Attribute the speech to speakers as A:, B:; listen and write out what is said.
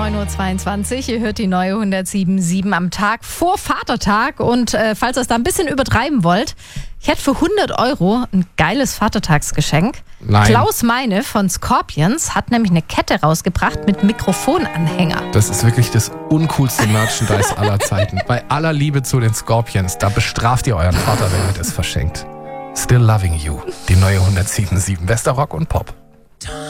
A: 9.22 Uhr. Ihr hört die neue 107.7 am Tag vor Vatertag. Und falls ihr es da ein bisschen übertreiben wollt, ich hätte für 100 € ein geiles Vatertagsgeschenk.
B: Nein.
A: Klaus Meine von Scorpions hat nämlich eine Kette rausgebracht mit Mikrofonanhänger.
B: Das ist wirklich das uncoolste Merchandise aller Zeiten. Bei aller Liebe zu den Scorpions, da bestraft ihr euren Vater, wenn ihr das verschenkt. Still Loving You, die neue 107.7 Bester Rock und Pop.